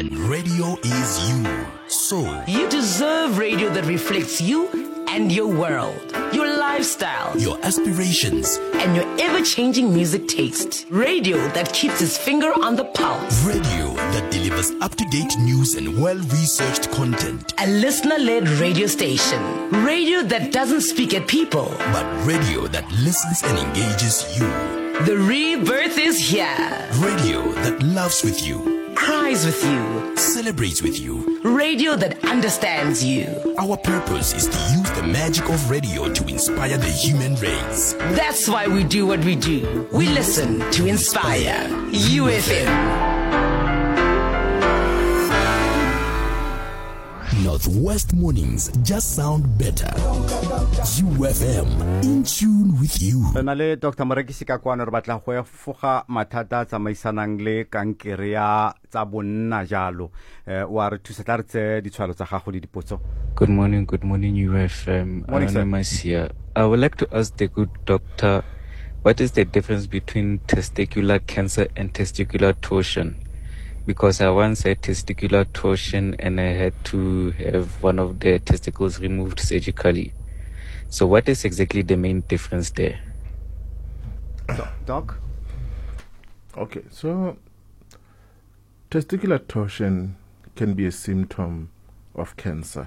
And radio is you. So you deserve radio that reflects you and your world, your lifestyle, your aspirations, and your ever-changing music taste. Radio that keeps its finger on the pulse. Radio that delivers up-to-date news and well-researched content. A listener-led radio station. Radio that doesn't speak at people, but radio that listens and engages you. The rebirth is here. Radio that loves with you, cries with you, celebrates with you. Radio that understands you. Our purpose is to use the magic of radio to inspire the human race. That's why we do what we do. We listen to inspire. UFM. Northwest mornings just sound better. UFM, in tune with you. Nale Dr. Morekisi ka kwana re batla go efoga mathata tsamaisanang le kankere ya tsa bonna jalo. Wa re thusa tla re tse ditshwalo tsa gago le dipotso. Good morning, UFM. Morning, sir. I would like to ask the good doctor, what is the difference between testicular cancer and testicular torsion? Because I once had testicular torsion and I had to have one of the testicles removed surgically. So what is exactly the main difference there? Doc? Okay, so testicular torsion can be a symptom of cancer.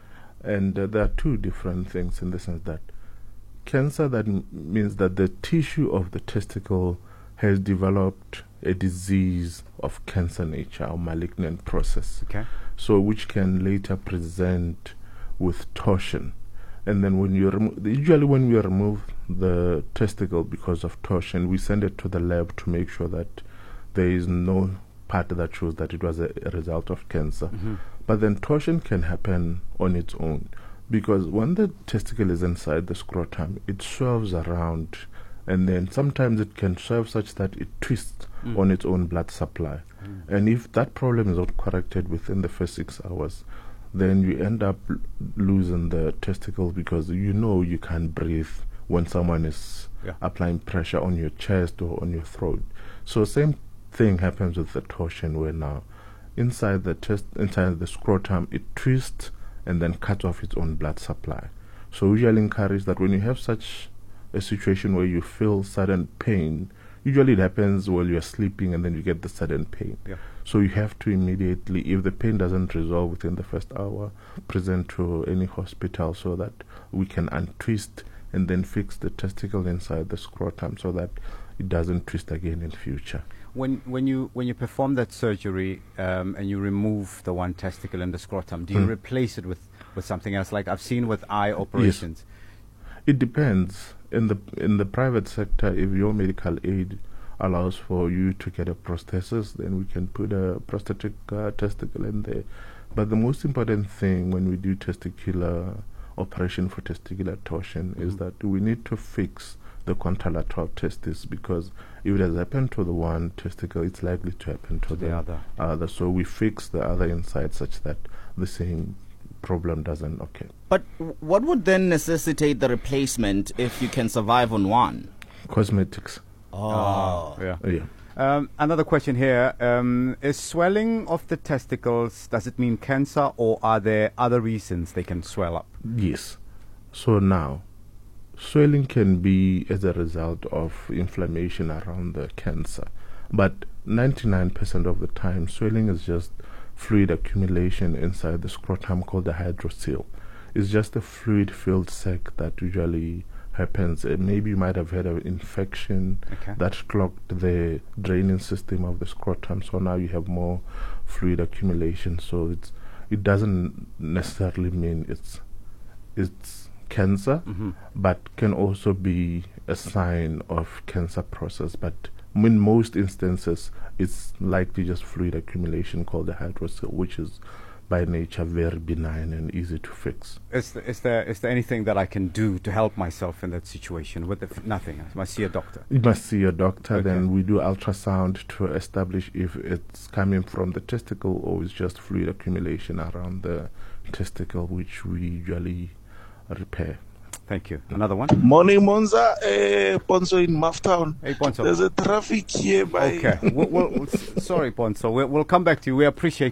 And there are two different things in the sense that cancer, that means that the tissue of the testicle has developed a disease of cancer nature or malignant process. Okay. So which can later present with torsion. And then when you usually when we remove the testicle because of torsion, we send it to the lab to make sure that there is no part that shows that it was a result of cancer. Mm-hmm. But then torsion can happen on its own, because when the testicle is inside the scrotum, it swerves around, and then sometimes it can swerve such that it twists on its own blood supply. And if that problem is not corrected within the first 6 hours, then you end up losing the testicle, because you can't breathe when someone is applying pressure on your chest or on your throat. So same thing happens with the torsion, where now inside the scrotum it twists and then cuts off its own blood supply. So we usually encourage that when you have such a situation where you feel sudden pain, usually it happens while you're sleeping and then you get the sudden pain. Yeah. So you have to immediately, if the pain doesn't resolve within the first hour, present to any hospital so that we can untwist and then fix the testicle inside the scrotum so that it doesn't twist again in future. When you perform that surgery and you remove the one testicle in the scrotum, do you replace it with something else? Like I've seen with eye operations. Yes. It depends. In the private sector, if your medical aid allows for you to get a prosthesis, then we can put a prosthetic testicle in there. But the most important thing when we do testicular operation for testicular torsion is that we need to fix the contralateral testis, because if it has happened to the one testicle, it's likely to happen to the other. So we fix the other inside such that the same problem doesn't occur. But what would then necessitate the replacement if you can survive on one? Cosmetics. Another question here. Is swelling of the testicles, does it mean cancer, or are there other reasons they can swell up? Yes. So now, swelling can be as a result of inflammation around the cancer. But 99% of the time, swelling is just fluid accumulation inside the scrotum called the hydrocele. It's just a fluid-filled sac that usually happens. Maybe you might have had an infection that clogged the draining system of the scrotum, so now you have more fluid accumulation. So it doesn't necessarily mean it's cancer, but can also be a sign of cancer process. But in most instances, it's likely just fluid accumulation called the hydrocele, which is by nature very benign and easy to fix. Is there anything that I can do to help myself in that situation? Nothing. I must see a doctor. You must see a doctor. Okay. Then we do ultrasound to establish if it's coming from the testicle or it's just fluid accumulation around the testicle, which we usually repair. Thank you. Another one? Morning, Monza. Ponzo in Maftown. Hey, Ponzo. There's a traffic here by... Okay. Sorry, Ponzo. We'll come back to you. We appreciate